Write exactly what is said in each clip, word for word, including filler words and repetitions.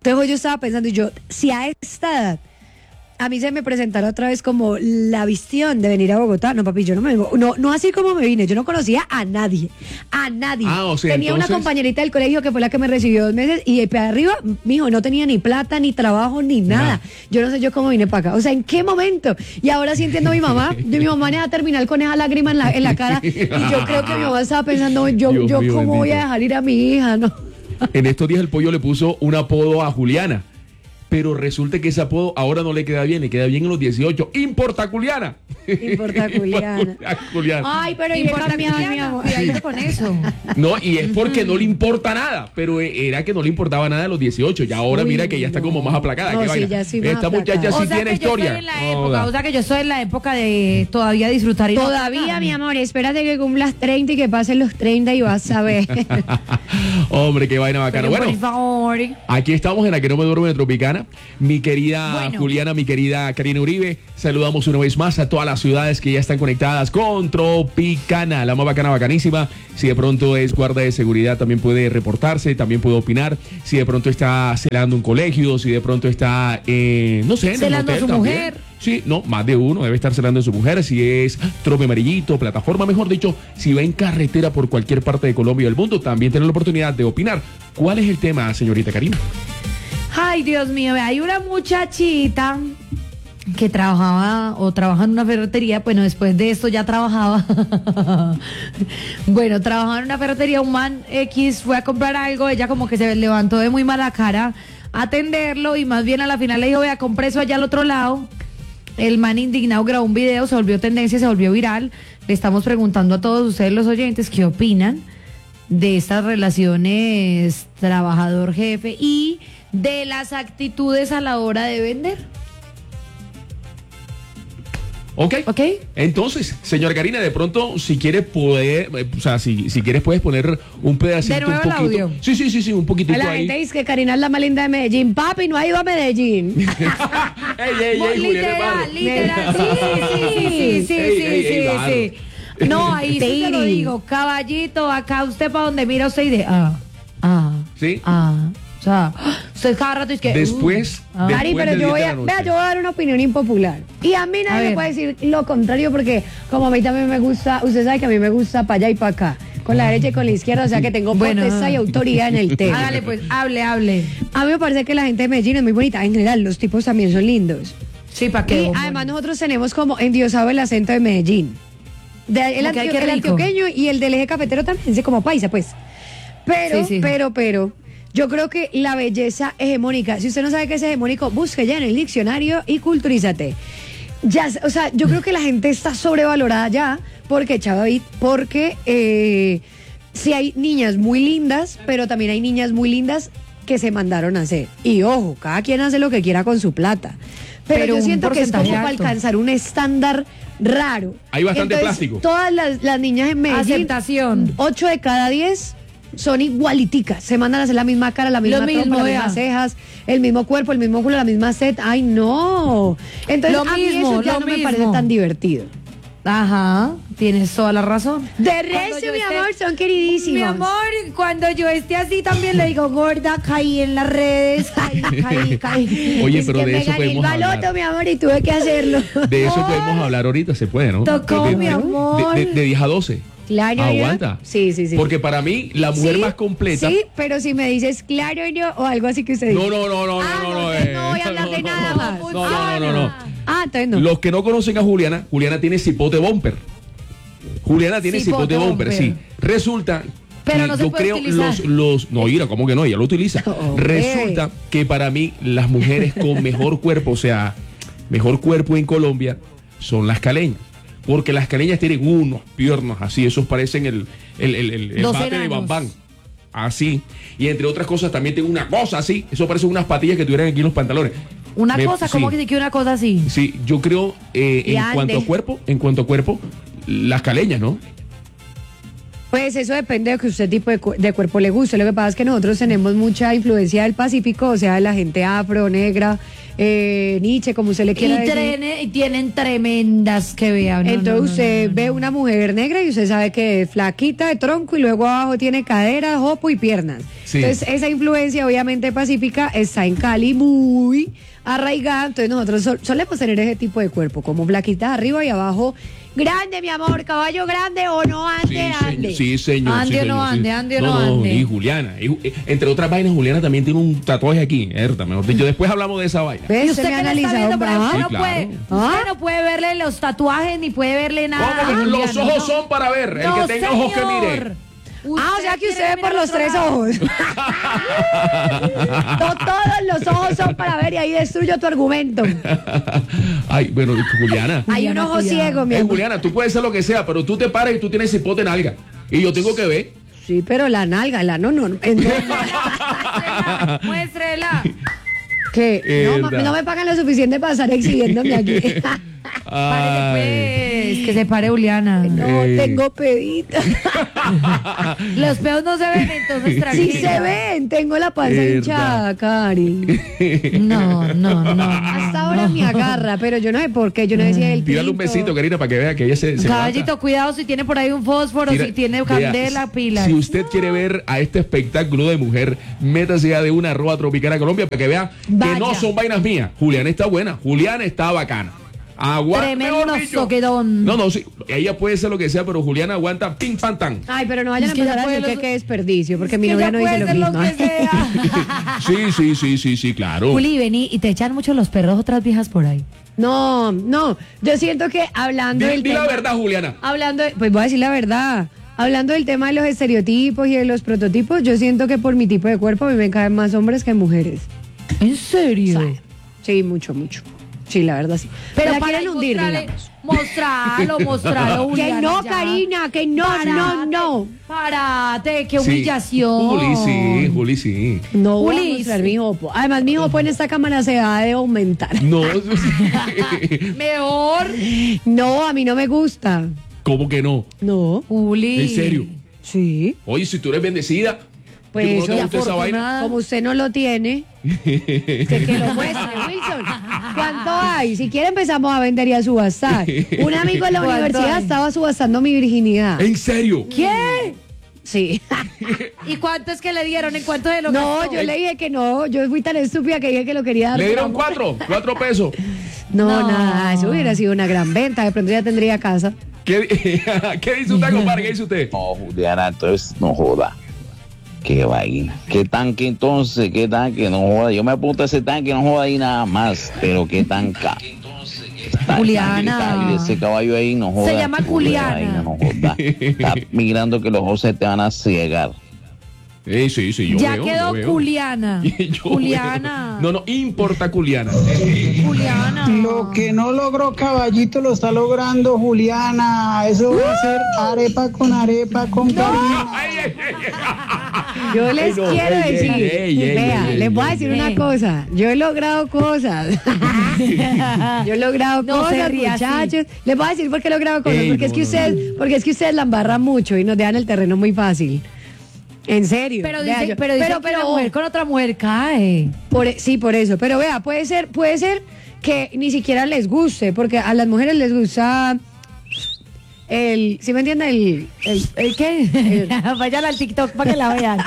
Entonces yo estaba pensando, y yo, si a esta edad a mí se me presentara otra vez como la visión de venir a Bogotá, no papi, yo no me vengo, no, no así como me vine, yo no conocía a nadie, a nadie. Ah, o sea, tenía entonces... una compañerita del colegio que fue la que me recibió dos meses y para arriba, mijo, no tenía ni plata, ni trabajo, ni nada. Nah. Yo no sé yo cómo vine para acá, o sea, ¿en qué momento? Y ahora sí entiendo a mi mamá, yo, mi mamá me va a terminar con esa lágrima en la, en la cara y yo creo que mi mamá estaba pensando, yo, Dios yo mío, cómo bendito. voy a dejar ir a mi hija, ¿no? En estos días el pollo le puso un apodo a Juliana, pero resulta que ese apodo ahora no le queda bien, le queda bien en los dieciocho. ¡Importa Juliana! Importa Juliana. Juliana. Ay, pero Importa mi amor. Cuidadito con eso. No, y es porque no le importa nada, pero era que no le importaba nada a los dieciocho, y ahora Uy, mira que ya está no. como más aplacada. No, ¿Qué sí, vaina? ya sí más Esta aplacada. muchacha sí O sea tiene que historia. yo estoy en la No, época, da. o sea que yo estoy en la época de todavía disfrutar y no Todavía, tratar. mi amor, espérate que cumplas treinta y que pasen los treinta y vas a ver. Hombre, qué vaina bacana. Pero Bueno, por favor. aquí estamos en la que no me duerme de Tropicana. Mi querida Bueno. Juliana, mi querida Karina Uribe, saludamos una vez más a todas las ciudades que ya están conectadas con Tropicana, la más bacana, bacanísima. Si de pronto es guarda de seguridad, también puede reportarse, también puede opinar. Si de pronto está celando un colegio, si de pronto está, eh, no sé, en Celando el a hotel su también. mujer. Sí, no, más de uno debe estar celando a su mujer. Si es trope amarillito, plataforma, mejor dicho, si va en carretera por cualquier parte de Colombia y del mundo, también tiene la oportunidad de opinar. ¿Cuál es el tema, señorita Karina? Ay, Dios mío, hay una muchachita que trabajaba o trabaja en una ferretería, bueno, después de esto ya trabajaba. Bueno, trabajaba en una ferretería, un man X fue a comprar algo, ella como que se levantó de muy mala cara a atenderlo y más bien a la final le dijo, vea, compré eso allá al otro lado. El man indignado grabó un video, se volvió tendencia, se volvió viral. Le estamos preguntando a todos ustedes los oyentes qué opinan de estas relaciones trabajador-jefe y de las actitudes a la hora de vender. ¿Ok? ¿Ok? Entonces, señora Karina, de pronto, si quieres poder, eh, o sea, si, si quieres puedes poner un pedacito, De nuevo un el poquito. audio. Sí, sí, sí, sí, un poquitito La ahí. gente dice que Karina es la más linda de Medellín. Papi, no ha ido a Medellín. ey, ey, ey, Juliana Hermano. Literal, literal. Sí, sí, sí, sí, Ey, sí, ey, ey, sí, vale. sí. No, ahí sí te lo Sí. digo. Caballito, acá usted para donde mira usted y de ah, ah, Sí. ah. O sea, usted cada rato es que. Después, uh, ah. de- Cari, Después pero de yo diez voy de a, la noche. vea, yo voy a dar una opinión impopular. Y a mí A nadie me ver. puede decir lo contrario porque como a mí también me gusta, usted sabe que a mí me gusta para allá y para acá, con la derecha y con la izquierda, o sea que tengo Bueno. potestad y autoridad en el tema. Hágale pues, hable, hable. A mí me parece que la gente de Medellín es muy bonita. En general, los tipos también son lindos. Sí, para Y qué. además nosotros tenemos como endiosado el acento de Medellín. De- el, Como que, ay, antio- qué el rico. antioqueño y el del eje cafetero también, sí, como paisa, pues. Pero, Sí, sí. pero, pero, yo creo que la belleza hegemónica, si usted no sabe qué es hegemónico, busque ya en el diccionario y culturízate. Ya, o sea, yo creo que la gente está sobrevalorada ya, porque, Chavavid, porque eh, sí hay niñas muy lindas, pero también hay niñas muy lindas que se mandaron a hacer. Y ojo, cada quien hace lo que quiera con su plata. Pero, Pero yo un siento que es como porcentaje para alto. alcanzar un estándar raro. Hay bastante Entonces, plástico. Todas las, las niñas en Medellín, Aceptación. ocho de cada diez son igualiticas. Se mandan a hacer la misma cara, la misma Lo trompa, mismo, las vea. mismas cejas, el mismo cuerpo, el mismo culo, la misma set. Ay, no. Entonces, Lo a mí mismo, eso ya lo no me mismo. parece tan divertido. Ajá, tienes toda la razón. De Cuando resto, yo mi esté- amor, son queridísimos. Mi amor, cuando yo esté así también le digo, gorda, caí en las redes, caí, caí, caí. Oye, Es pero que de me eso gané el podemos baloto, hablar. mi amor, y tuve que hacerlo. De eso podemos hablar ahorita, se puede, ¿no? Tocó, de, mi de- amor. De, de- de diez a doce. Claro, Aguanta. ¿no? Sí, sí, sí. Porque para mí, la mujer Sí, más completa. Sí, pero si me dices claro yo o algo así que usted dice. No, no, no, no, Ah, no, no, no. entonces eh. no voy a hablar de No, nada no, más. No, no, no, no, no. Ah, entonces no. Los que no conocen a Juliana, Juliana tiene cipote bumper. Juliana tiene cipote, Cipote bumper, bumper. sí. Resulta Pero que no se yo puede creo utilizar. los los no, mira, ¿cómo que no? Ella lo utiliza. Oh, Resulta que para mí las mujeres con mejor cuerpo, o sea, mejor cuerpo en Colombia son las caleñas. Porque las caleñas tienen unos piernas así, esos parecen el, el, el, el, el Dos bate de enanos. Bambán. Así. Y entre otras cosas también tiene una cosa así. Eso parece unas patillas que tuvieran aquí en los pantalones. Una Me- cosa, sí. ¿cómo que se quiere una cosa así? Sí, yo creo eh, Y en ande. cuanto a cuerpo, en cuanto a cuerpo, las caleñas, ¿no? Pues eso depende de que usted tipo de, cu- de cuerpo le guste. Lo que pasa es que nosotros tenemos mucha influencia del Pacífico, o sea, de la gente afro, negra, eh, Nietzsche, como usted le Y, quiera decir. trene- y tienen tremendas que vean. No, Entonces no, no, usted no, no, ve no. una mujer negra y usted sabe que es flaquita de tronco y luego abajo tiene cadera, jopo y piernas. Sí. Entonces, esa influencia, obviamente, pacífica está en Cali muy arraigada. Entonces, nosotros sol- solemos tener ese tipo de cuerpo, como flaquitas arriba y abajo. Grande, mi amor, caballo grande o no ande, Sí, ande. señor, sí, señor. Ande sí, o no señor, sí. ande, ande o no ande. Y Juliana, y- eh, entre otras vainas, Juliana también tiene un tatuaje aquí, Herta, mejor dicho. Después hablamos de esa vaina. ¿Ves? Y Se usted me ha que le está analizado viendo por ahí, bravo. usted, no Sí, puede, claro. usted ¿Ah? no puede verle los tatuajes ni puede verle nada. ¿Cómo que a los Juliana, ojos no? son para ver? El No, que tenga ojos que señor. mire. Ah, o sea que quiere usted ve mirar por los otro tres lado. ojos. No todos los ojos son para ver y ahí destruyo tu argumento. Ay, bueno, Juliana. Hay un Juliana, ojo cuidado. ciego, mi Eh, amor. Juliana, tú puedes ser lo que sea, pero tú te paras y tú tienes cipote en alga. Y yo tengo que ver. Sí, pero la nalga, la no, no. no. Muéstrela, muéstrela. Que no, ma- Verdad. no me pagan lo suficiente para estar exhibiéndome aquí. Párese, Ay. pues, que se pare Juliana. No, Eh. tengo pedita. Los peos no se ven, entonces Sí tranquila. se ven, tengo la panza Verdad. hinchada, Cari. No, no, no. Hasta ahora me agarra, pero yo no sé por qué, yo no decía el Tírale un tinto. besito, Karina, para que vea que ella se, se levanta. Caballito, cuidado si tiene por ahí un fósforo, Mira, si tiene vea, candela, pilas. Si usted quiere ver a este espectáculo de mujer, métase ya de una arroba Tropicana Colombia para que vea Vaya. que no son vainas mías. Juliana está buena, Juliana está bacana. Aguanta, Tremendo mejor dicho. soquedón. No, no, sí, ella puede ser lo que sea, pero Juliana aguanta ping pan tan. Ay, pero no vayan Es a que empezar ya a decir puede que los- qué desperdicio, porque mi Que novia ya no dice puede lo ser mismo. que sea. Sí, sí, sí, sí, sí, claro. Juli, vení y te echan mucho los perros otras viejas por ahí. No, no, yo siento que hablando Di, del di la tema- verdad, Juliana. Hablando, de- pues voy a decir la verdad. Hablando del tema de los estereotipos y de los prototipos, yo siento que por mi tipo de cuerpo a mí me caen más hombres que mujeres. ¿En serio? Sí, mucho, mucho. Sí, la verdad sí. Pero la para quieren hundir, mostrarle- digamos. mostralo, mostralo, Que Juliana, no, ya. Karina, que no, Párate, no, no. Párate, qué Sí. humillación. Juli, sí, Juli, sí. No voy a Juli, mostrar sí. mi jopo. Además, mi jopo en esta cámara se ha de aumentar. No, Mejor. No, a mí no me gusta. ¿cómo que no? No. Juli. ¿En serio? Sí. Oye, si tú eres bendecida, Pues ¿cómo no te eso, gusta esa vaina? afortunada. Como usted no lo tiene, que, que lo muestre, Wilson. ¿Cuánto hay? Si quiere empezamos a vender y a subastar. Un amigo de la ¿Cuánto universidad hay? estaba subastando mi virginidad. ¿En serio? ¿Qué? Sí. ¿Y cuánto es que le dieron? ¿En cuánto de lo No, gastó? yo le dije que no. Yo fui tan estúpida que dije que lo quería dar. Le por dieron amor. cuatro, cuatro pesos. No, No. nada, eso hubiera sido una gran venta. De pronto ya tendría casa. ¿Qué, ¿Qué dice usted, compadre? ¿Qué dice usted? No, Juliana, entonces no joda. Qué vaina. ¿Qué tanque entonces? ¿Qué tanque? No joda. Yo me apunto a ese tanque, no joda ahí nada más. Pero qué tanca. Está- Juliana. está- y ese caballo ahí no joda. Se llama qué Juliana. vaina, no joda. Está mirando que los ojos se te van a ciegar. Eh, sí, sí, yo ya veo, quedó yo veo. Juliana. Yo Juliana. veo. No, no, importa Juliana. Juliana. Lo que no logró Caballito lo está logrando Juliana. Eso va a ser arepa con arepa con Karina. Ay, ay, ay. Yo les Ay, no, quiero ey, decir, ey, ey, ey, vea, ey, les voy a ey, decir ey. una cosa. Yo he logrado cosas. Yo he logrado No se cosas, ría así. muchachos. Les voy a decir por qué he logrado cosas. Ey, porque es no, que no, ustedes, porque es que ustedes la embarran mucho y nos dejan el terreno muy fácil. En serio. Pero Vea, dice, yo- pero, dice pero, que la mujer con otra mujer cae. por, e- sí, por eso. Pero vea, puede ser, puede ser que ni siquiera les guste, porque a las mujeres les gusta el, ¿sí me entiende? El, el, ¿El qué? Vayan al TikTok para que la vean.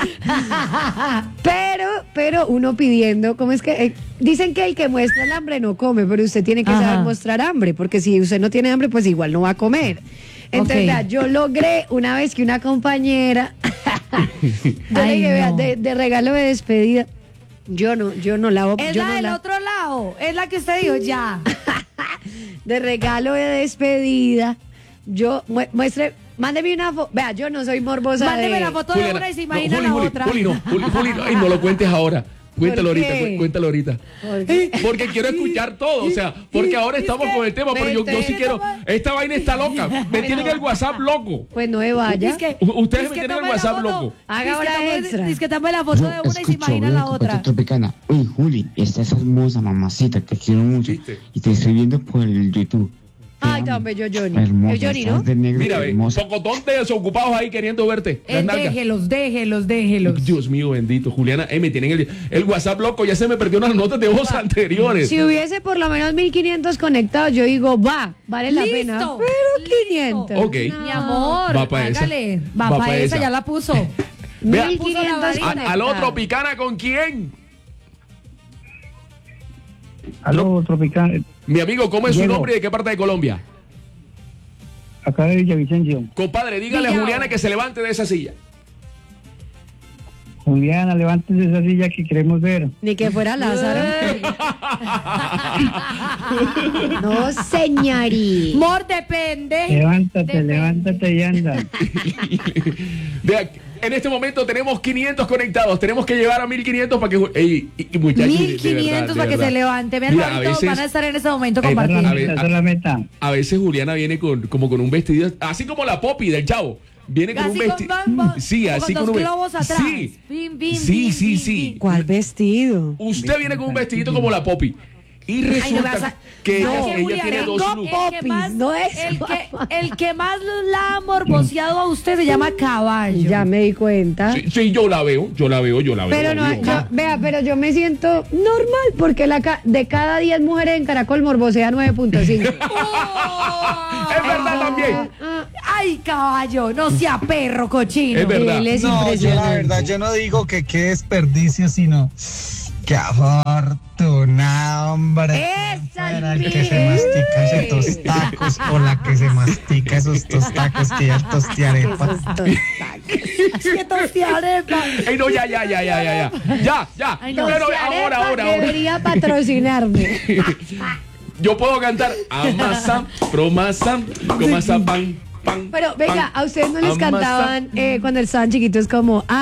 Pero, pero uno pidiendo, ¿cómo es que? Eh, dicen que el que muestra el hambre no come, pero usted tiene que Ajá. saber mostrar hambre, porque si usted no tiene hambre, pues igual no va a comer. Entonces, Ok. vea, yo logré una vez que una compañera, yo le Ay, dije, vea, no. de, de regalo de despedida, yo no, yo no la Es yo la no del la- otro lado. Es la que usted dijo ya. de regalo de despedida, yo mu- muestre, mándeme una foto, vea, yo no soy morbosa Mándeme de... la foto de Juliana, una y se no, imagina Juli, la Juli, otra. Juli, no, Juli, Juli, no, ay, no lo cuentes ahora. Cuéntalo ¿Por ahorita, qué? cu- cuéntalo ahorita. ¿Por qué? Porque quiero escuchar todo, o sea, porque ahora estamos con el tema, pero yo, yo sí quiero. Esta vaina está loca. Me tienen el WhatsApp loco. Pues no se vaya. Dice que- U- ustedes dice me que tienen el tome la WhatsApp foto. loco. Haga Dice que hora tome- extra. Dice que tome la foto de una y se imagina la otra. Tropicana. Uy, Juli, estás hermosa, mamacita, te quiero mucho. ¿Viste? Y te estoy viendo por el YouTube. Te Ay, amo. tan bello Johnny. Hermosa, Es Johnny, estás ¿no? de negro, Mira, ve, hermosa. pocotón de desocupados ahí queriendo verte. Las Eh, nalgas. déjelos, déjelos, déjelos. Dios mío, bendito. Juliana, eh, me tienen el, el WhatsApp loco. Ya se me perdió unas notas de voz anteriores. Si hubiese por lo menos mil quinientos conectados, yo digo, va, vale la Listo, pena. Pero listo. quinientos. Ok. Mi amor, Va pa' esa. hágale. Va, Va para pa' esa, esa. ya la puso. Vea, mil quinientos a- al otro Picana, ¿con quién? Aló, Tropical. Mi amigo, ¿cómo es su Diego. nombre y de qué parte de Colombia? Acá de Villavicencio. Compadre, dígale a Villao. Juliana que se levante de esa silla. Juliana, levántese esa silla que queremos ver. Ni que fuera Lázaro. No, señorita. Mor, depende. Levántate, Depende. levántate y anda. Vea, en este momento tenemos quinientos conectados. Tenemos que llevar a mil quinientos para que. Ju- Ey, y, y muchachos, de- de mil quinientos verdad, de para que verdad. se levante. Mi Mira, a hermanito veces- van a estar en ese momento Ey, Esa es la compartiendo. a ver, meta, esa es la meta. A veces Juliana viene con, como con un vestido, así como la Poppy del Chavo. Viene con Así un con vestido. bambos, Sí, como así con con dos un ve- globos atrás. Sí, Bim, bim, sí, bim, sí, bim, sí. bim. ¿Cuál vestido? Usted viene con un vestidito como la Poppy. Y Ay, no me resulta vas a- que No, ella, que ella Julián, tiene tengo dos looks. El que popis, más, no eso. el que, el que más la ha morboseado a usted se llama Caballo. Ya me di cuenta. Sí, sí, yo la veo, yo la veo, yo la veo. Pero no, obvio. yo- vea, pero yo me siento normal porque la ca- de cada diez mujeres en Caracol morbosea nueve punto cinco. Es verdad también. Ay, caballo, no sea perro cochino. Es verdad. Él es No, yo la impresionante. verdad, yo no digo que qué desperdicio, sino qué afortunado, hombre. ¡Esa Para el es que se mi- mastica esos tacos o la que se mastica esos tostacos que ya tostiarepa. Que tostiarepa. Ey, no, ya, ya, ya, ya, ya, ya. Ya, ya. Ay, no. Pero Tostiarepa ahora, ahora, ahora. debería patrocinarme. Yo puedo cantar amasa, promasa, comasa, pan, pan. Pero venga, pan, a ustedes no les amasa. cantaban eh, cuando estaban chiquitos como